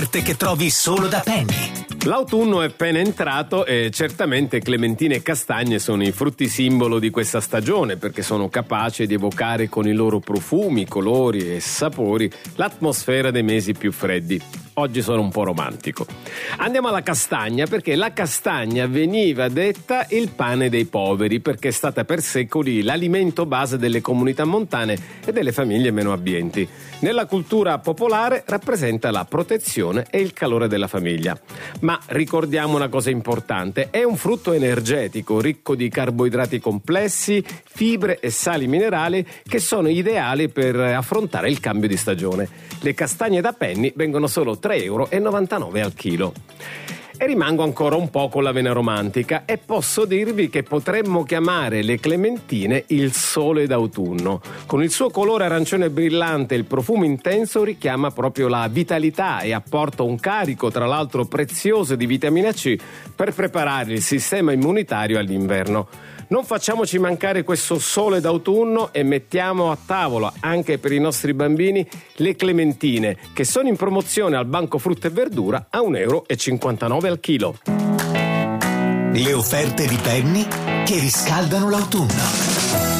che trovi solo da Penny. L'autunno è appena entrato e certamente clementine e castagne sono i frutti simbolo di questa stagione, perché sono capaci di evocare con i loro profumi, colori e sapori l'atmosfera dei mesi più freddi. Oggi sono un po' romantico. Andiamo alla castagna, perché la castagna veniva detta il pane dei poveri, perché è stata per secoli l'alimento base delle comunità montane e delle famiglie meno abbienti. Nella cultura popolare rappresenta la protezione e il calore della famiglia. Ma ricordiamo una cosa importante: è un frutto energetico, ricco di carboidrati complessi, fibre e sali minerali che sono ideali per affrontare il cambio di stagione. Le castagne da Penny vengono solo 3,99 € al chilo. E rimango ancora un po' con la vena romantica e posso dirvi che potremmo chiamare le clementine il sole d'autunno. Con il suo colore arancione brillante e il profumo intenso richiama proprio la vitalità e apporta un carico, tra l'altro prezioso, di vitamina C per preparare il sistema immunitario all'inverno. Non facciamoci mancare questo sole d'autunno e mettiamo a tavola anche per i nostri bambini le clementine, che sono in promozione al Banco Frutta e Verdura a 1,59 € al chilo. Le offerte di Penny che riscaldano l'autunno.